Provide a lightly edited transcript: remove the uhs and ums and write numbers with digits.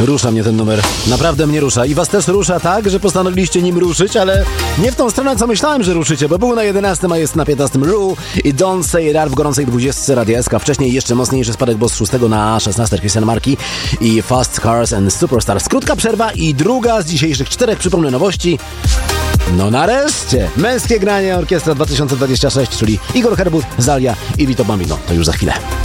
Rusza mnie ten numer. Naprawdę mnie rusza. I was też rusza tak, że postanowiliście nim ruszyć, ale nie w tą stronę, co myślałem, że ruszycie, bo był na 11, a jest na 15. Rule i Don't Say It Out w gorącej 20 Radia SK. Wcześniej jeszcze mocniejszy spadek, bo z 6 na 16 Christian Marki i Fast Cars and Superstars. Krótka przerwa i druga z dzisiejszych 4, przypomnę, nowości. No nareszcie! Męskie granie Orkiestra 2026, czyli Igor Herbut, Zalia i Vito Bambino. To już za chwilę.